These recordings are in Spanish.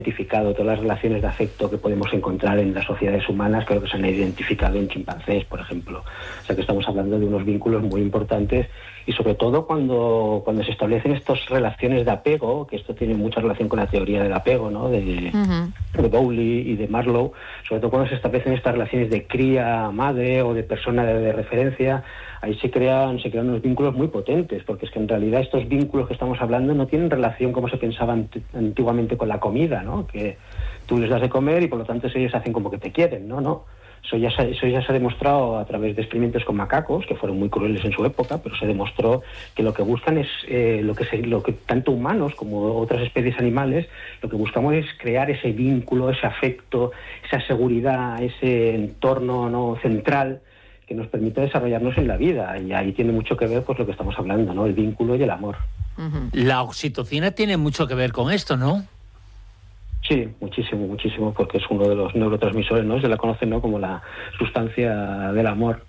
identificado, todas las relaciones de afecto que podemos encontrar en las sociedades humanas, creo que se han identificado en chimpancés, por ejemplo. O sea que estamos hablando de unos vínculos muy importantes y sobre todo cuando se establecen estas relaciones de apego, que esto tiene mucha relación con la teoría del apego, ¿no? de Bowley y de Maslow, sobre todo cuando se establecen estas relaciones de cría-madre o de persona de referencia, ahí se crean unos vínculos muy potentes, porque es que en realidad estos vínculos que estamos hablando no tienen relación como se pensaba antiguamente con la comida, ¿no? Que tú les das de comer y por lo tanto ellos hacen como que te quieren, ¿no? Eso ya se ha demostrado a través de experimentos con macacos, que fueron muy crueles en su época, pero se demostró que lo que buscan es, lo que tanto humanos como otras especies animales, lo que buscamos es crear ese vínculo, ese afecto, esa seguridad, ese entorno, ¿no?, central, que nos permite desarrollarnos en la vida. Y ahí tiene mucho que ver pues lo que estamos hablando, ¿no? El vínculo y el amor. La oxitocina tiene mucho que ver con esto, ¿no? Sí, muchísimo, porque es uno de los neurotransmisores, ¿no? Se la conoce, ¿no?, como la sustancia del amor.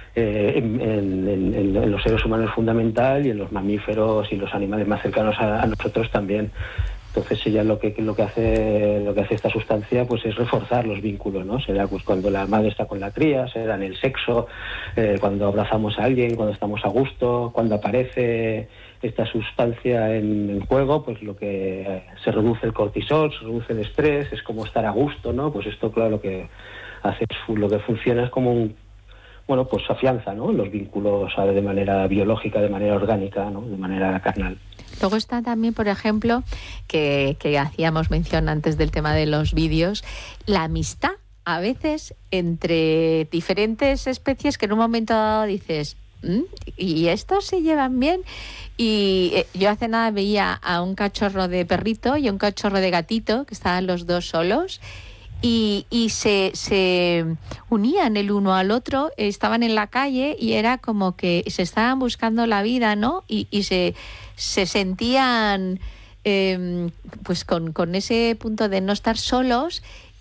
En los seres humanos es fundamental y en los mamíferos y los animales más cercanos a nosotros también. Entonces ella lo que hace esta sustancia pues es reforzar los vínculos, ¿no? Será pues cuando la madre está con la cría, será en el sexo, cuando abrazamos a alguien, cuando estamos a gusto, cuando aparece esta sustancia en juego, pues lo que se reduce el cortisol, se reduce el estrés, es como estar a gusto, ¿no? Pues esto, claro, lo que hace, lo que funciona es como pues afianza, ¿no?, los vínculos, ¿sabe?, de manera biológica, de manera orgánica, ¿no?, de manera carnal. Luego está también, por ejemplo, que hacíamos mención antes del tema de los vídeos, la amistad a veces entre diferentes especies que en un momento dado dices, ¿y estos se llevan bien? Y yo hace nada veía a un cachorro de perrito y a un cachorro de gatito, que estaban los dos solos, y se unían el uno al otro, estaban en la calle y era como que se estaban buscando la vida, ¿no? Y se sentían pues con ese punto de no estar solos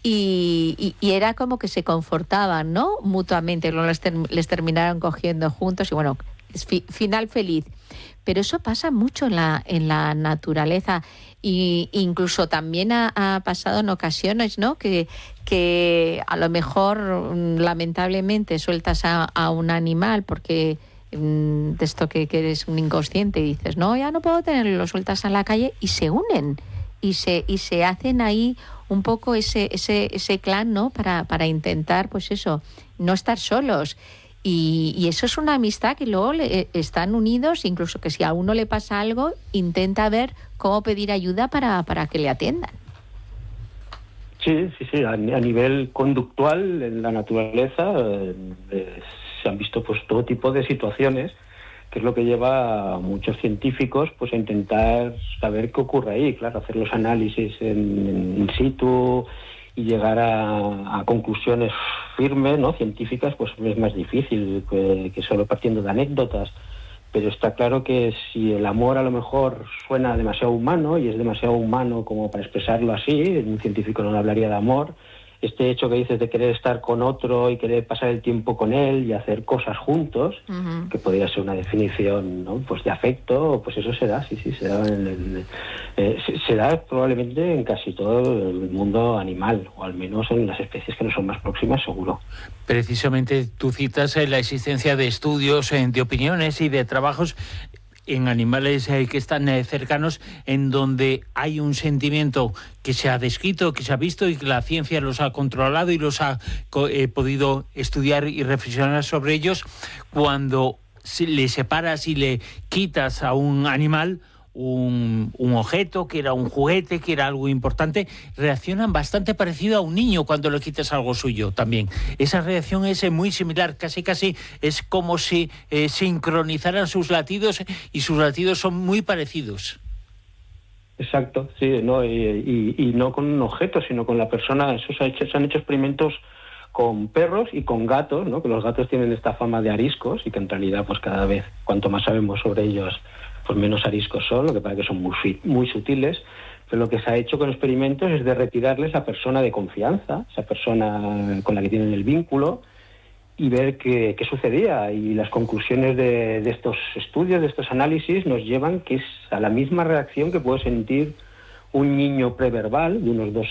y era como que se confortaban, ¿no?, mutuamente. Luego les terminaron cogiendo juntos y bueno, final feliz. Pero eso pasa mucho en la naturaleza. Y incluso también ha pasado en ocasiones, ¿no?, que a lo mejor lamentablemente sueltas a un animal porque de esto que eres un inconsciente y dices, no, ya no puedo tenerlo, lo sueltas a la calle y se unen y se hacen ahí un poco ese clan, ¿no?, para intentar, pues eso, no estar solos. Y eso es una amistad que luego están unidos, incluso que si a uno le pasa algo, intenta ver cómo pedir ayuda para que le atiendan. Sí. A nivel conductual, en la naturaleza, se han visto pues todo tipo de situaciones, que es lo que lleva a muchos científicos pues a intentar saber qué ocurre ahí. Claro, hacer los análisis in situ y llegar a conclusiones firmes, ¿no?, científicas, pues es más difícil que solo partiendo de anécdotas. Pero está claro que si el amor a lo mejor suena demasiado humano y es demasiado humano como para expresarlo así, un científico no hablaría de amor, este hecho que dices de querer estar con otro y querer pasar el tiempo con él y hacer cosas juntos, que podría ser una definición, ¿no?, pues de afecto, pues eso se da, se da probablemente en casi todo el mundo animal, o al menos en las especies que no son más próximas, seguro. Precisamente tú citas la existencia de estudios, de opiniones y de trabajos en animales que están cercanos, en donde hay un sentimiento que se ha descrito, que se ha visto y que la ciencia los ha controlado y los ha podido estudiar y reflexionar sobre ellos. Cuando le separas y le quitas a un animal un objeto, que era un juguete, que era algo importante, reaccionan bastante parecido a un niño cuando le quitas algo suyo también. Esa reacción es muy similar, casi es como si sincronizaran sus latidos, y sus latidos son muy parecidos. Exacto, sí, ¿no? Y no con un objeto, sino con la persona. Se han hecho experimentos con perros y con gatos, ¿no?, que los gatos tienen esta fama de ariscos y que en realidad pues cada vez cuanto más sabemos sobre ellos pues menos ariscos son, lo que pasa que son muy sutiles. Pero lo que se ha hecho con experimentos es de retirarles a persona de confianza, esa persona con la que tienen el vínculo, y ver qué sucedía. Y las conclusiones de estos estudios, de estos análisis, nos llevan que es a la misma reacción que puede sentir un niño preverbal de unos 2